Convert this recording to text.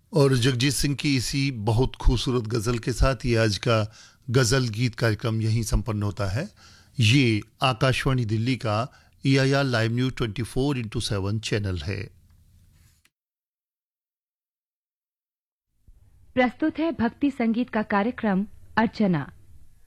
और जगजीत सिंह की इसी बहुत खूबसूरत गज़ल के साथ ये आज का गज़ल गीत कार्यक्रम यहीं संपन्न होता है। ये आकाशवाणी दिल्ली का EIR लाइव न्यूज 24/7 चैनल है। प्रस्तुत है भक्ति संगीत का कार्यक्रम अर्चना।